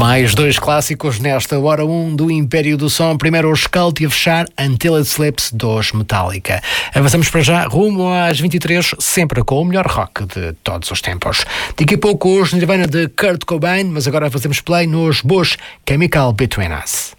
Mais dois clássicos nesta hora 1 do Império do Som. Primeiro os Cult e a fechar Until It Slips dos Metallica. Avançamos para já rumo às 23, sempre com o melhor rock de todos os tempos. Daqui a pouco os Nirvana de Kurt Cobain, mas agora fazemos play nos Bush, Chemical Between Us.